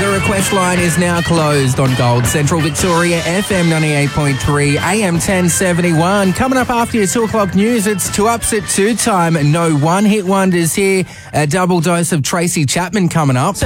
The request line is now closed on Gold Central Victoria, FM 98.3, AM 1071. Coming up after your 2 o'clock news, it's 2 Ups at 2 time. No one-hit wonders here. A double dose of Tracy Chapman coming up.